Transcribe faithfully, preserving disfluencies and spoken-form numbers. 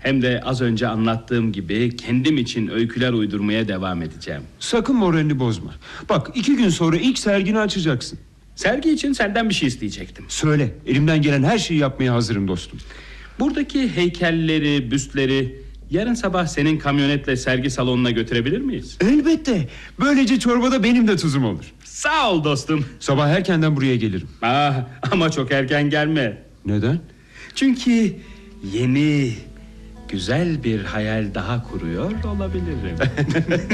Hem de az önce anlattığım gibi kendim için öyküler uydurmaya devam edeceğim. Sakın moralini bozma. Bak, iki gün sonra ilk sergini açacaksın. Sergi için senden bir şey isteyecektim. Söyle, elimden gelen her şeyi yapmaya hazırım dostum. Buradaki heykelleri, büstleri yarın sabah senin kamyonetle sergi salonuna götürebilir miyiz? Elbette. Böylece çorbada benim de tuzum olur. Sağ ol dostum. Sabah erkenden buraya gelirim. Ah, ama çok erken gelme. Neden? Çünkü yeni, güzel bir hayal daha kuruyor olabilirim.